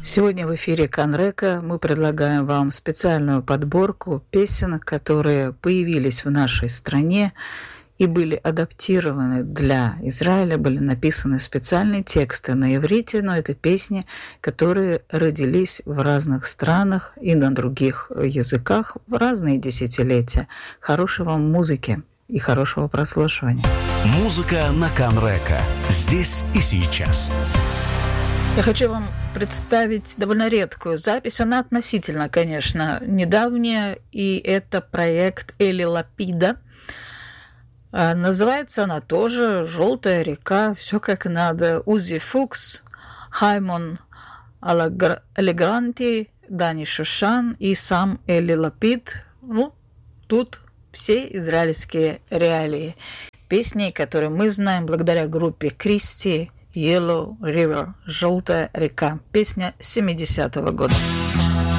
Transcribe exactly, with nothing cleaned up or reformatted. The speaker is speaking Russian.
Сегодня в эфире Канрека мы предлагаем вам специальную подборку песен, которые появились в нашей стране и были адаптированы для Израиля, были написаны специальные тексты на иврите, но это песни, которые родились в разных странах и на других языках в разные десятилетия. Хорошей вам музыки и хорошего прослушивания. Музыка на Канрека. Здесь и сейчас. Я хочу вам представить довольно редкую запись. Она относительно, конечно, недавняя, и это проект Эли Лапида. Называется она тоже «Желтая река», все как надо. Узи Фукс, Хаймон Алегранти, Дани Шушан и сам Эли Лапид. Ну, тут все израильские реалии. Песни, которые мы знаем благодаря группе Кристи, Yellow River, «Желтая река», песня семидесятого года.